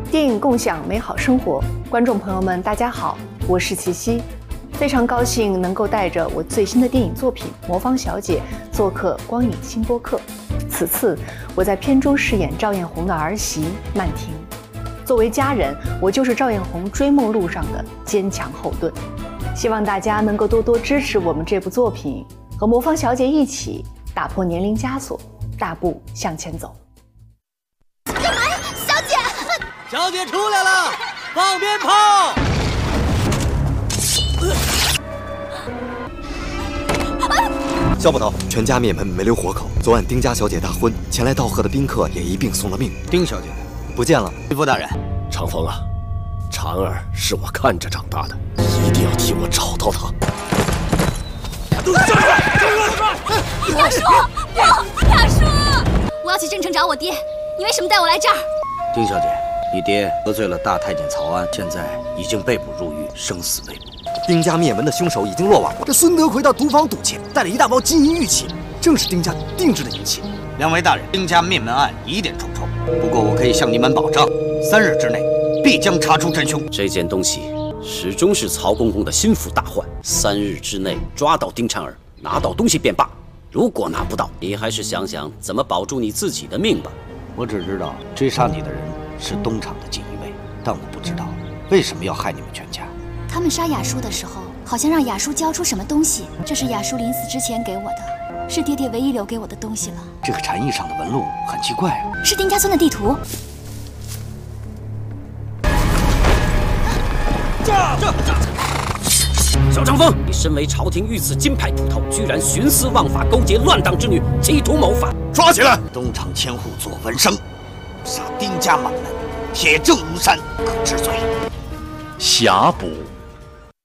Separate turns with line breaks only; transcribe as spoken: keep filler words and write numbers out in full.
电影共享美好生活，观众朋友们，大家好，我是齐溪，非常高兴能够带着我最新的电影作品《魔方小姐》做客光影新播客。此次我在片中饰演赵艳红的儿媳曼婷，作为家人，我就是赵艳红追梦路上的坚强后盾。希望大家能够多多支持我们这部作品，和魔方小姐一起打破年龄枷锁，大步向前走。
干嘛呀，小姐？
小姐出来了，放鞭炮！
肖捕头，全家灭门，没留活口。昨晚丁家小姐大婚，前来道贺的宾客也一并送了命。
丁小姐
不见了。
师傅大人，
长风啊，婵儿是我看着长大的，一定要替我找到她。
亚叔，不，亚叔，我要去镇城找我爹，你为什么带我来这儿？
丁小姐，你爹得罪了大太监曹安，现在已经被捕入狱，生死未卜。
丁家灭门的凶手已经落网了。
这孙德奎到毒坊赌钱，带了一大包金银玉器，正是丁家定制的银器。
两位大人，丁家灭门案疑点重重，不过我可以向你们保证，三日之内必将查出真凶。
这件东西始终是曹公公的心腹大患，三日之内抓到丁婵儿，拿到东西便罢。如果拿不到，你还是想想怎么保住你自己的命吧。
我只知道追杀你的人是东厂的锦衣卫，但我不知道为什么要害你们全家。
他们杀雅叔的时候，好像让雅叔交出什么东西，这是雅叔临死之前给我的，是爹爹唯一留给我的东西了。
这个蝉翼上的纹路很奇怪啊，
是丁家村的地图。
小长风，你身为朝廷御赐金牌捕头，居然徇私枉法，勾结乱党之女，企图谋反，
抓起来！
东厂千户左文生，杀丁家满门，铁证如山，可治罪。
侠捕